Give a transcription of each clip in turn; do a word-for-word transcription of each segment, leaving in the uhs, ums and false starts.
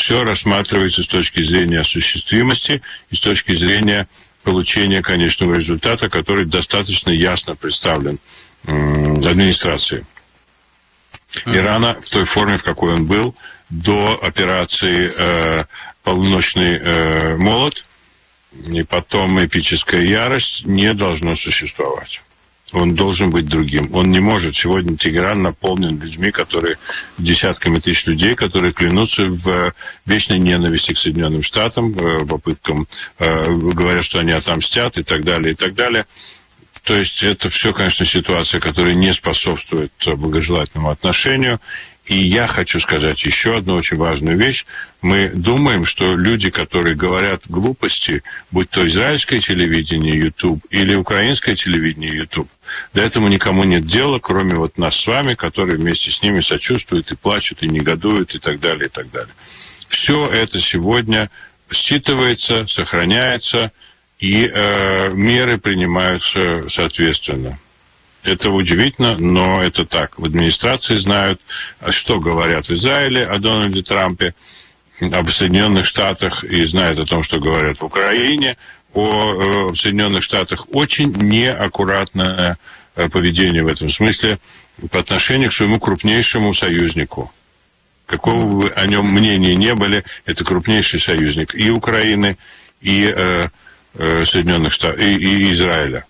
Все рассматривается с точки зрения осуществимости и с точки зрения получения конечного результата, который достаточно ясно представлен администрации Ирана в той форме, в какой он был до операции э, «Полночный э, молот», и потом «Эпическая ярость» не должно существовать. Он должен быть другим. Он не может. Сегодня Тегеран наполнен людьми, которые, десятками тысяч людей, которые клянутся в вечной ненависти к Соединенным Штатам, попыткам, говорят, что они отомстят и так далее, и так далее. То есть это все, конечно, ситуация, которая не способствует благожелательному отношению. И я хочу сказать еще одну очень важную вещь. Мы думаем, что люди, которые говорят глупости, будь то израильское телевидение YouTube или украинское телевидение YouTube, до этого никому нет дела, кроме вот нас с вами, которые вместе с ними сочувствуют и плачут, и негодуют, и так далее, и так далее. Все это сегодня считывается, сохраняется, и э, меры принимаются соответственно. Это удивительно, но это так. В администрации знают, что говорят в Израиле о Дональде Трампе, об Соединенных Штатах, и знают о том, что говорят в Украине, о, о Соединенных Штатах. Очень неаккуратное поведение в этом смысле по отношению к своему крупнейшему союзнику. Какого бы о нем мнения не были, это крупнейший союзник и Украины, и э, э, Соединенных Штатов, и, и Израиля.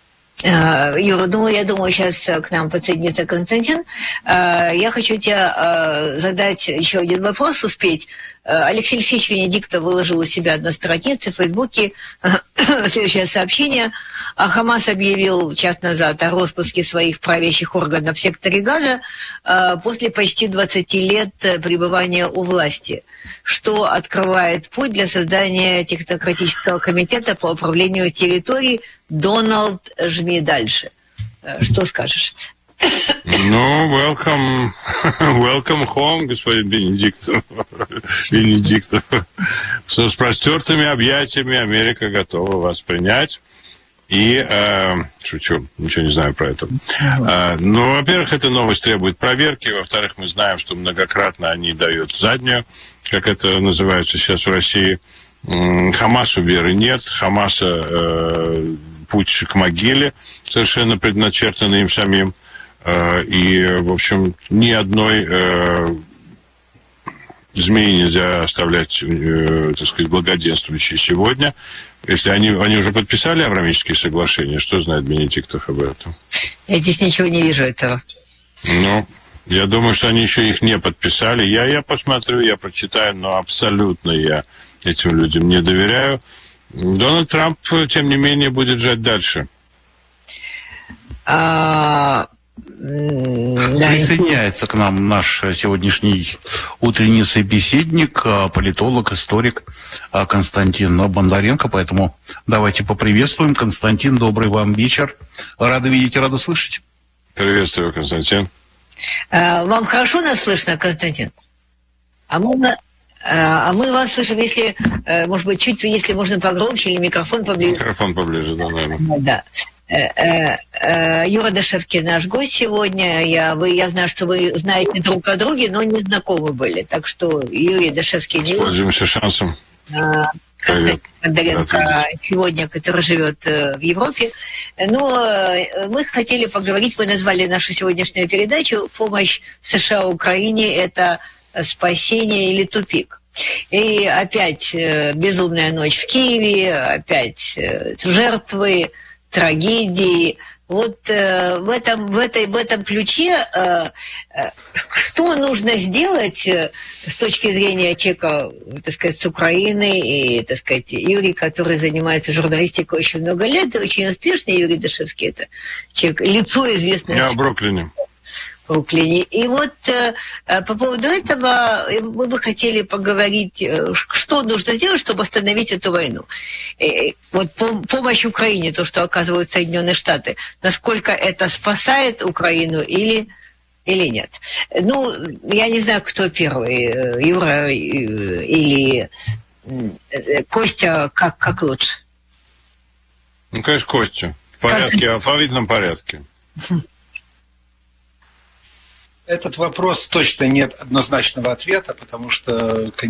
Юра, ну, я думаю, сейчас к нам подсоединится Константин. Я хочу тебе задать еще один вопрос, успеть. Алексей Алексеевич Венедиктов выложил у себя на странице в Фейсбуке следующее сообщение. Хамас объявил час назад о распуске своих правящих органов в секторе Газа после почти двадцати лет пребывания у власти, что открывает путь для создания технократического комитета по управлению территорией. Дональд, жми дальше. Что скажешь? Ну, welcome, welcome home, господин Венедиктов. Венедиктов. С распростертыми объятиями Америка готова вас принять. И, э, шучу, ничего не знаю про это. Э, ну, во-первых, эта новость требует проверки. Во-вторых, мы знаем, что многократно они дают заднюю, как это называется сейчас в России. Хамасу веры нет. Хамаса э, путь к могиле совершенно предначертанный им самим. И, в общем, ни одной э, змеи нельзя оставлять, э, так сказать, благоденствующей сегодня. Если они, они уже подписали Авраамические соглашения, что знает Венедиктов об этом? Я здесь ничего не вижу этого. Ну, я думаю, что они еще их не подписали. Я, я посмотрю, я прочитаю, но абсолютно я этим людям не доверяю. Дональд Трамп, тем не менее, будет жать дальше. А... Присоединяется к нам наш сегодняшний утренний собеседник, политолог, историк Константин Бондаренко. Поэтому давайте поприветствуем. Константин, добрый вам вечер. Рады видеть и рады слышать. Приветствую, Константин. Вам хорошо нас слышно, Константин? А мы, а мы вас слышим, если, может быть, чуть, если можно погромче, или микрофон поближе. Микрофон поближе, да, наверное. Да. Юра Дашевский наш гость сегодня. Я, вы, я знаю, что вы знаете друг о друге, но не знакомы были. Так что Юрий Дашевский... Пользуемся шансом. Константин Бондаренко сегодня, который живет в Европе. Но мы хотели поговорить, мы назвали нашу сегодняшнюю передачу «Помощь США Украине – это спасение или тупик». И опять безумная ночь в Киеве, опять жертвы, трагедии. Вот э, в, этом, в, этой, в этом ключе э, э, что нужно сделать э, с точки зрения человека, так сказать, с Украины и, так сказать, Юрий, который занимается журналистикой очень много лет, и очень успешный Юрий Дашевский, это человек, лицо известное. Я в Бруклине. В Бруклине. И вот э, по поводу этого мы бы хотели поговорить, что нужно сделать, чтобы остановить эту войну. И вот помощь Украине, то, что оказывают Соединенные Штаты, насколько это спасает Украину или, или нет? Ну, я не знаю, кто первый, Юра или Костя, как, как лучше? Ну, конечно, Костя. В порядке, в алфавитном порядке. Этот вопрос точно нет однозначного ответа, потому что,